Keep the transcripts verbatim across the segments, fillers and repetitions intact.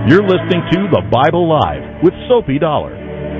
You're listening to The Bible Live with Soapy Dollar.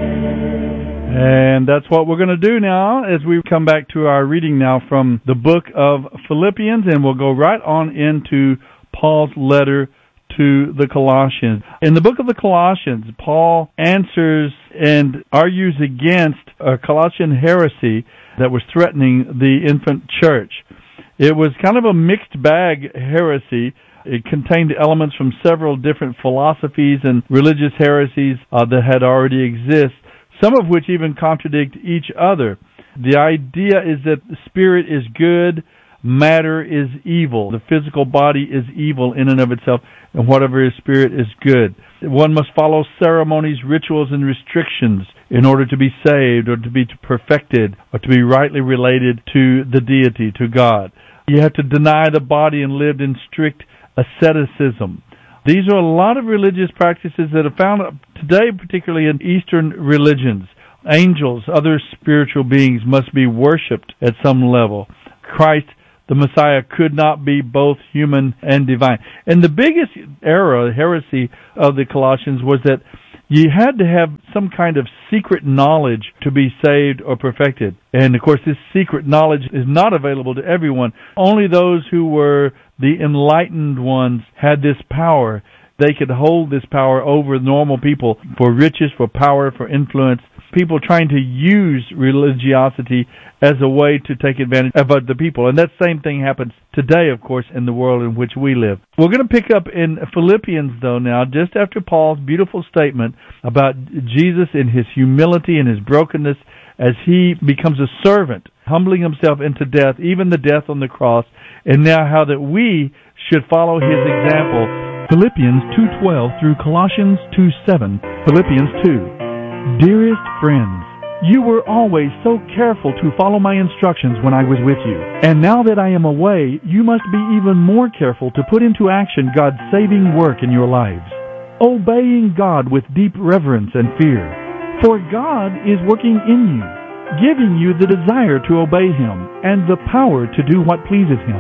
And that's what we're going to do now as we come back to our reading now from the book of Philippians, and we'll go right on into Paul's letter to the Colossians. In the book of the Colossians, Paul answers and argues against a Colossian heresy that was threatening the infant church. It was kind of a mixed bag heresy. It contained elements from several different philosophies and religious heresies uh, that had already existed, some of which even contradict each other. The idea is that the spirit is good, matter is evil. The physical body is evil in and of itself, and whatever is spirit is good. One must follow ceremonies, rituals, and restrictions in order to be saved or to be perfected or to be rightly related to the deity, to God. You have to deny the body and live in strict asceticism. These are a lot of religious practices that are found today, particularly in Eastern religions. Angels, other spiritual beings, must be worshipped at some level. Christ, the Messiah, could not be both human and divine. And the biggest error, heresy of the Colossians was that you had to have some kind of secret knowledge to be saved or perfected. And, of course, this secret knowledge is not available to everyone. Only those who were the enlightened ones had this power. They could hold this power over normal people for riches, for power, for influence. People trying to use religiosity as a way to take advantage of other people. And that same thing happens today, of course, in the world in which we live. We're going to pick up in Philippians, though, now, just after Paul's beautiful statement about Jesus in his humility and his brokenness as he becomes a servant, humbling himself into death, even the death on the cross, and now how that we should follow his example. Philippians two twelve through Colossians two seven. Philippians two. Dearest friends, you were always so careful to follow my instructions when I was with you. And now that I am away, you must be even more careful to put into action God's saving work in your lives, obeying God with deep reverence and fear. For God is working in you, giving you the desire to obey Him and the power to do what pleases Him.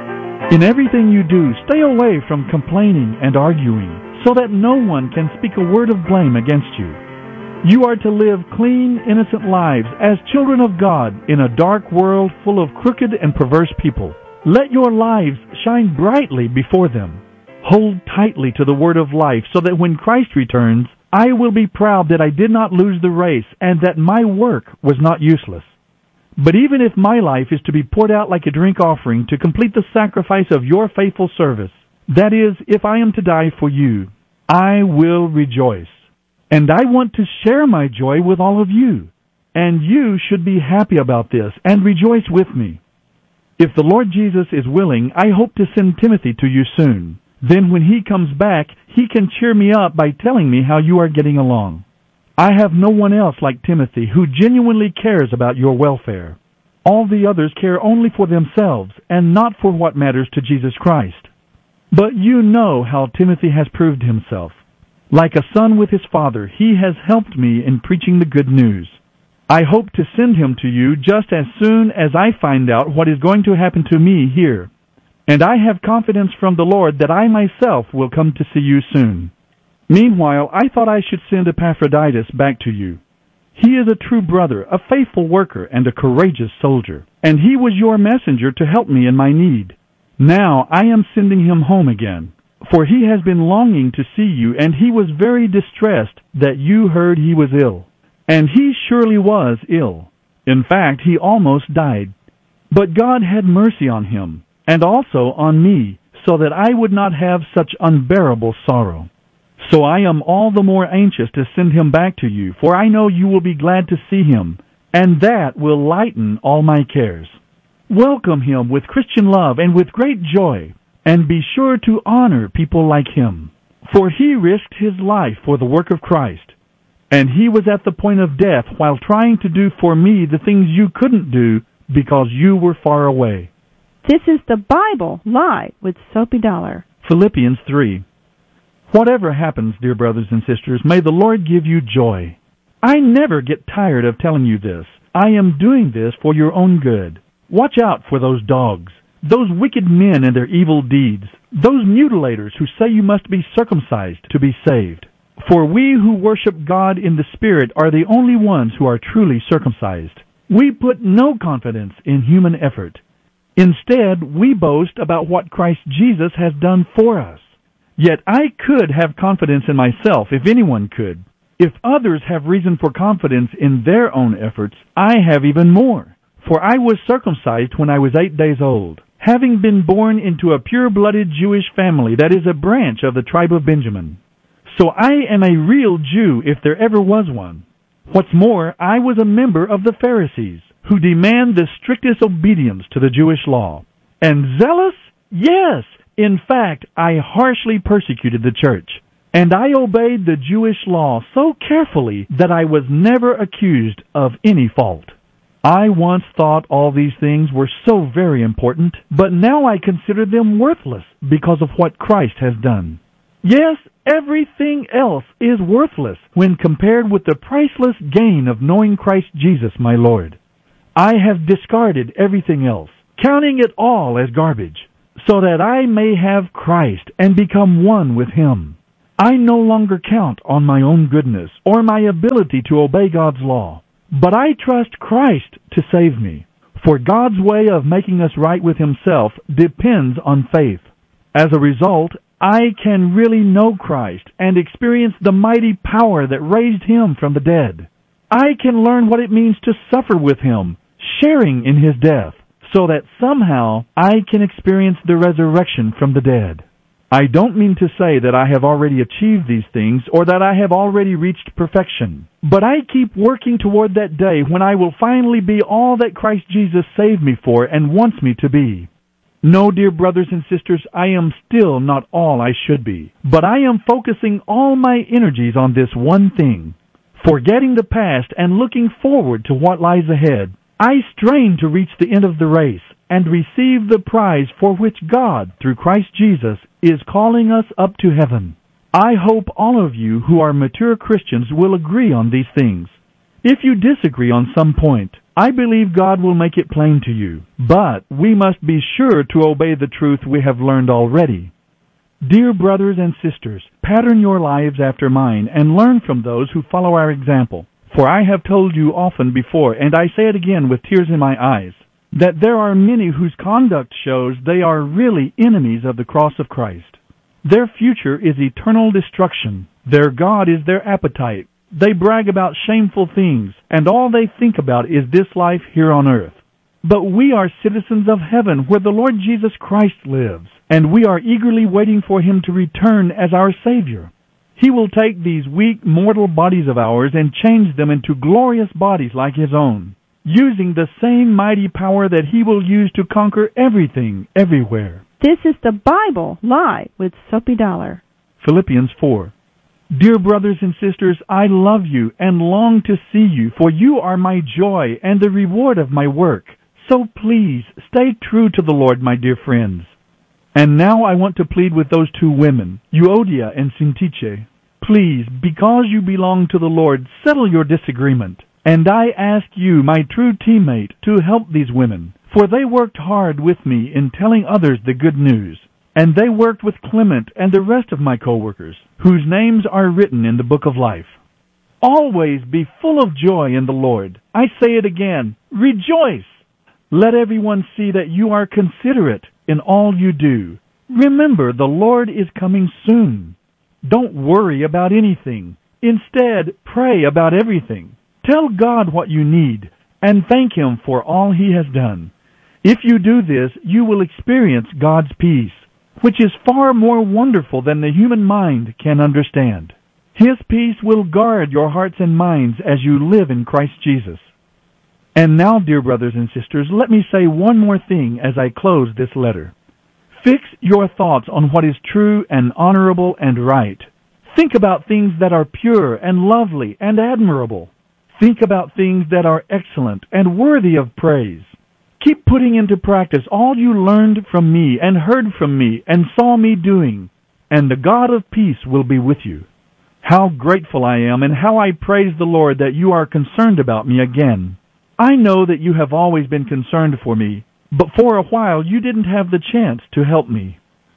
In everything you do, stay away from complaining and arguing, so that no one can speak a word of blame against you. You are to live clean, innocent lives as children of God in a dark world full of crooked and perverse people. Let your lives shine brightly before them. Hold tightly to the word of life so that when Christ returns, I will be proud that I did not lose the race and that my work was not useless. But even if my life is to be poured out like a drink offering to complete the sacrifice of your faithful service, that is, if I am to die for you, I will rejoice. And I want to share my joy with all of you. And you should be happy about this and rejoice with me. If the Lord Jesus is willing, I hope to send Timothy to you soon. Then when he comes back, he can cheer me up by telling me how you are getting along. I have no one else like Timothy who genuinely cares about your welfare. All the others care only for themselves and not for what matters to Jesus Christ. But you know how Timothy has proved himself. Like a son with his father, he has helped me in preaching the good news. I hope to send him to you just as soon as I find out what is going to happen to me here. And I have confidence from the Lord that I myself will come to see you soon. Meanwhile, I thought I should send Epaphroditus back to you. He is a true brother, a faithful worker, and a courageous soldier. And he was your messenger to help me in my need. Now I am sending him home again. For he has been longing to see you, and he was very distressed that you heard he was ill. And he surely was ill. In fact, he almost died. But God had mercy on him, and also on me, so that I would not have such unbearable sorrow. So I am all the more anxious to send him back to you, for I know you will be glad to see him, and that will lighten all my cares. Welcome him with Christian love and with great joy. And be sure to honor people like him. For he risked his life for the work of Christ. And he was at the point of death while trying to do for me the things you couldn't do because you were far away. This is the Bible Live with Soapy Dollar. Philippians three. Whatever happens, dear brothers and sisters, may the Lord give you joy. I never get tired of telling you this. I am doing this for your own good. Watch out for those dogs. Those wicked men and their evil deeds. those mutilators who say you must be circumcised to be saved. For we who worship God in the Spirit are the only ones who are truly circumcised. We put no confidence in human effort. Instead, we boast about what Christ Jesus has done for us. Yet I could have confidence in myself if anyone could. If others have reason for confidence in their own efforts, I have even more. For I was circumcised when I was eight days old, having been born into a pure-blooded Jewish family that is a branch of the tribe of Benjamin. So I am a real Jew if there ever was one. What's more, I was a member of the Pharisees, who demand the strictest obedience to the Jewish law. And zealous? Yes! In fact, I harshly persecuted the church. And I obeyed the Jewish law so carefully that I was never accused of any fault. I once thought all these things were so very important, but now I consider them worthless because of what Christ has done. Yes, everything else is worthless when compared with the priceless gain of knowing Christ Jesus, my Lord. I have discarded everything else, counting it all as garbage, so that I may have Christ and become one with Him. I no longer count on my own goodness or my ability to obey God's law, but I trust Christ to save me. For God's way of making us right with Himself depends on faith. As a result, I can really know Christ and experience the mighty power that raised Him from the dead. I can learn what it means to suffer with Him, sharing in His death, so that somehow I can experience the resurrection from the dead. I don't mean to say that I have already achieved these things or that I have already reached perfection, but I keep working toward that day when I will finally be all that Christ Jesus saved me for and wants me to be. No, dear brothers and sisters, I am still not all I should be, but I am focusing all my energies on this one thing. Forgetting the past and looking forward to what lies ahead, I strain to reach the end of the race and receive the prize for which God, through Christ Jesus, is calling us up to heaven. I hope all of you who are mature Christians will agree on these things. If you disagree on some point, I believe God will make it plain to you, but we must be sure to obey the truth we have learned already. Dear brothers and sisters, pattern your lives after mine and learn from those who follow our example. For I have told you often before, and I say it again with tears in my eyes, that there are many whose conduct shows they are really enemies of the cross of Christ. Their future is eternal destruction. Their God is their appetite. They brag about shameful things, and all they think about is this life here on earth. But we are citizens of heaven, where the Lord Jesus Christ lives, and we are eagerly waiting for Him to return as our Savior. He will take these weak, mortal bodies of ours and change them into glorious bodies like His own, using the same mighty power that He will use to conquer everything, everywhere. This is the Bible Live with Soapy Dollar. Philippians four. Dear brothers and sisters, I love you and long to see you, for you are my joy and the reward of my work. So please, stay true to the Lord, my dear friends. And now I want to plead with those two women, Euodia and Syntyche. Please, because you belong to the Lord, settle your disagreement. And I ask you, my true teammate, to help these women, for they worked hard with me in telling others the good news. And they worked with Clement and the rest of my co-workers, whose names are written in the book of life. Always be full of joy in the Lord. I say it again, rejoice! Let everyone see that you are considerate in all you do. Remember, the Lord is coming soon. Don't worry about anything. Instead, pray about everything. Tell God what you need, and thank Him for all He has done. If you do this, you will experience God's peace, which is far more wonderful than the human mind can understand. His peace will guard your hearts and minds as you live in Christ Jesus. And now, dear brothers and sisters, let me say one more thing as I close this letter. Fix your thoughts on what is true and honorable and right. Think about things that are pure and lovely and admirable. Think about things that are excellent and worthy of praise. Keep putting into practice all you learned from me and heard from me and saw me doing, and the God of peace will be with you. How grateful I am and how I praise the Lord that you are concerned about me again. I know that you have always been concerned for me, but for a while you didn't have the chance to help me.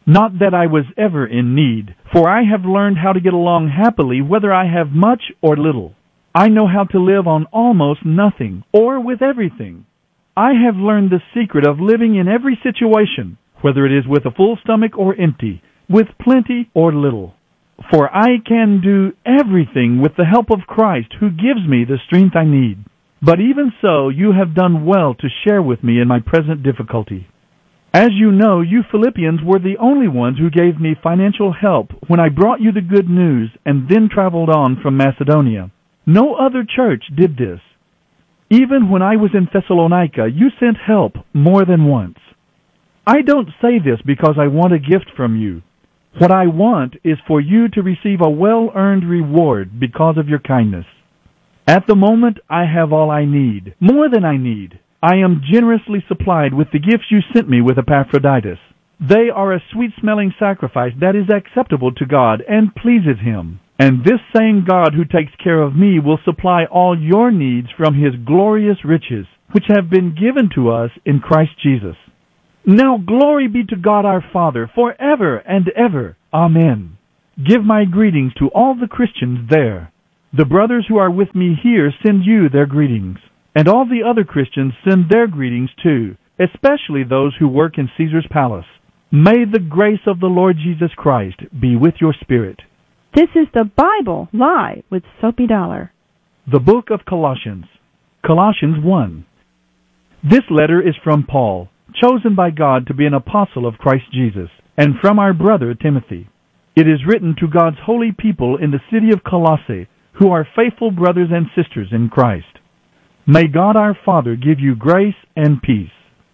Not that I was ever in need, for I have learned how to get along happily whether I have much or little. I know how to live on almost nothing, or with everything. I have learned the secret of living in every situation, whether it is with a full stomach or empty, with plenty or little. For I can do everything with the help of Christ, who gives me the strength I need. But even so, you have done well to share with me in my present difficulty. As you know, you Philippians were the only ones who gave me financial help when I brought you the good news and then traveled on from Macedonia. No other church did this. Even when I was in Thessalonica, you sent help more than once. I don't say this because I want a gift from you. What I want is for you to receive a well-earned reward because of your kindness. At the moment, I have all I need, more than I need. I am generously supplied with the gifts you sent me with Epaphroditus. They are a sweet-smelling sacrifice that is acceptable to God and pleases Him. And this same God who takes care of me will supply all your needs from His glorious riches, which have been given to us in Christ Jesus. Now glory be to God our Father forever and ever. Amen. Give my greetings to all the Christians there. The brothers who are with me here send you their greetings. And all the other Christians send their greetings too, especially those who work in Caesar's palace. May the grace of the Lord Jesus Christ be with your spirit. This is the Bible Live with Soapy Dollar. The Book of Colossians. Colossians one. This letter is from Paul, chosen by God to be an apostle of Christ Jesus, and from our brother Timothy. It is written to God's holy people in the city of Colossae, who are faithful brothers and sisters in Christ. May God our Father give you grace and peace.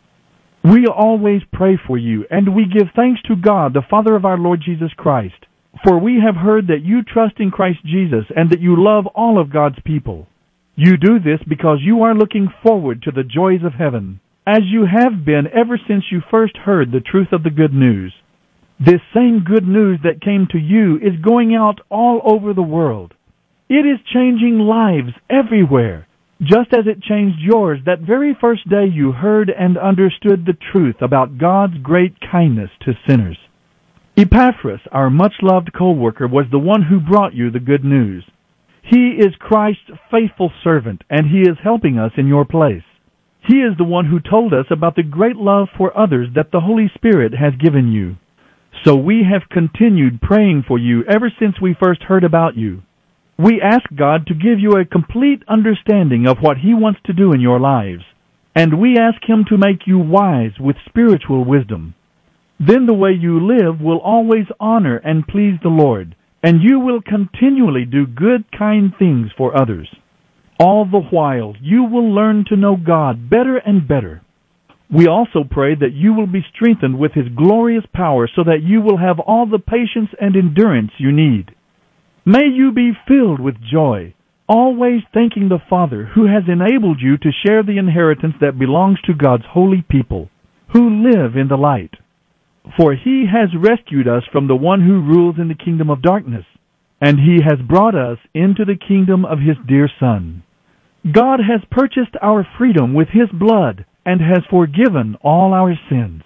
We always pray for you, and we give thanks to God, the Father of our Lord Jesus Christ. For we have heard that you trust in Christ Jesus and that you love all of God's people. You do this because you are looking forward to the joys of heaven, as you have been ever since you first heard the truth of the good news. This same good news that came to you is going out all over the world. It is changing lives everywhere, just as it changed yours that very first day you heard and understood the truth about God's great kindness to sinners. Epaphras, our much-loved co-worker, was the one who brought you the good news. He is Christ's faithful servant, and he is helping us in your place. He is the one who told us about the great love for others that the Holy Spirit has given you. So we have continued praying for you ever since we first heard about you. We ask God to give you a complete understanding of what He wants to do in your lives, and we ask Him to make you wise with spiritual wisdom. Then the way you live will always honor and please the Lord, and you will continually do good, kind things for others. All the while, you will learn to know God better and better. We also pray that you will be strengthened with His glorious power so that you will have all the patience and endurance you need. May you be filled with joy, always thanking the Father who has enabled you to share the inheritance that belongs to God's holy people, who live in the light. For He has rescued us from the one who rules in the kingdom of darkness, and He has brought us into the kingdom of His dear Son. God has purchased our freedom with His blood and has forgiven all our sins.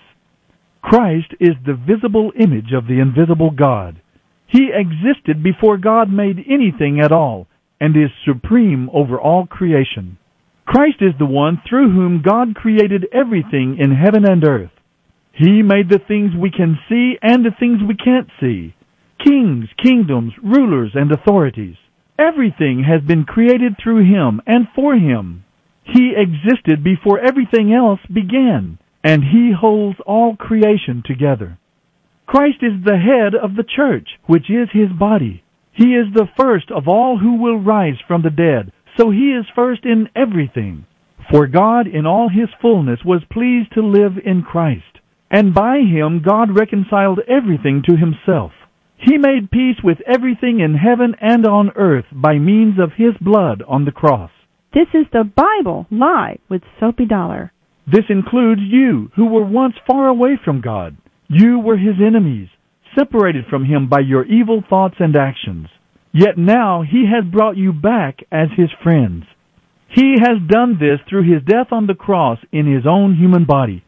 Christ is the visible image of the invisible God. He existed before God made anything at all, and is supreme over all creation. Christ is the one through whom God created everything in heaven and earth. He made the things we can see and the things we can't see. Kings, kingdoms, rulers, and authorities. Everything has been created through Him and for Him. He existed before everything else began, and He holds all creation together. Christ is the head of the church, which is His body. He is the first of all who will rise from the dead, so He is first in everything. For God in all His fullness was pleased to live in Christ, and by Him God reconciled everything to Himself. He made peace with everything in heaven and on earth by means of His blood on the cross. This is the Bible Live with Soapy Dollar. This includes you, who were once far away from God. You were His enemies, separated from Him by your evil thoughts and actions. Yet now He has brought you back as His friends. He has done this through His death on the cross in His own human body.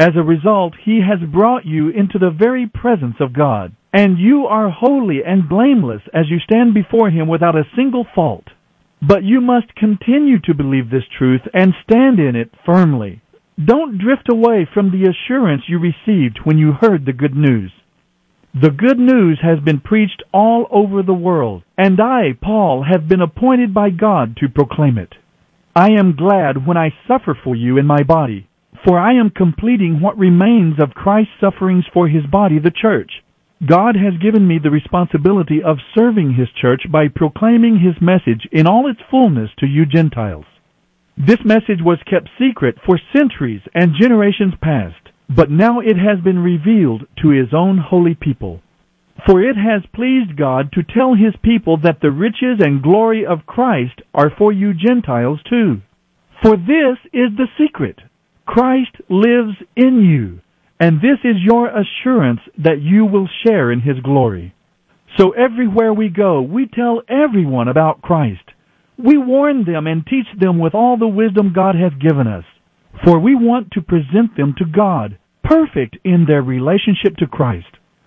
As a result, He has brought you into the very presence of God, and you are holy and blameless as you stand before Him without a single fault. But you must continue to believe this truth and stand in it firmly. Don't drift away from the assurance you received when you heard the good news. The good news has been preached all over the world, and I, Paul, have been appointed by God to proclaim it. I am glad when I suffer for you in my body, for I am completing what remains of Christ's sufferings for His body, the church. God has given me the responsibility of serving His church by proclaiming His message in all its fullness to you Gentiles. This message was kept secret for centuries and generations past, but now it has been revealed to His own holy people. For it has pleased God to tell His people that the riches and glory of Christ are for you Gentiles too. For this is the secret. Christ lives in you, and this is your assurance that you will share in His glory. So everywhere we go, we tell everyone about Christ. We warn them and teach them with all the wisdom God has given us, for we want to present them to God, perfect in their relationship to Christ.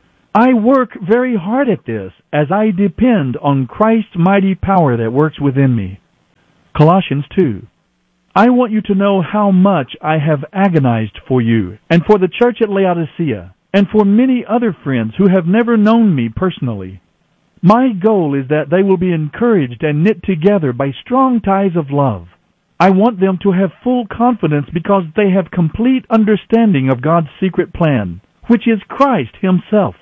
I work very hard at this as I depend on Christ's mighty power that works within me. Colossians two. I want you to know how much I have agonized for you, and for the church at Laodicea, and for many other friends who have never known me personally. My goal is that they will be encouraged and knit together by strong ties of love. I want them to have full confidence because they have complete understanding of God's secret plan, which is Christ Himself.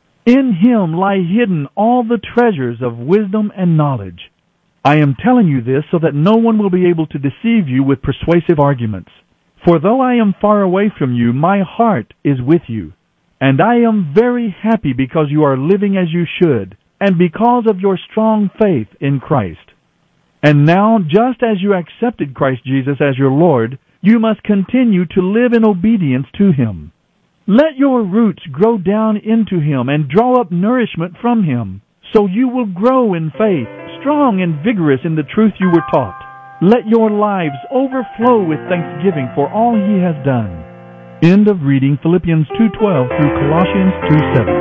In Him lie hidden all the treasures of wisdom and knowledge. I am telling you this so that no one will be able to deceive you with persuasive arguments. For though I am far away from you, my heart is with you. And I am very happy because you are living as you should, and because of your strong faith in Christ. And now, just as you accepted Christ Jesus as your Lord, you must continue to live in obedience to Him. Let your roots grow down into Him and draw up nourishment from Him, so you will grow in faith, strong and vigorous in the truth you were taught. Let your lives overflow with thanksgiving for all He has done. End of reading Philippians two twelve through Colossians two seven.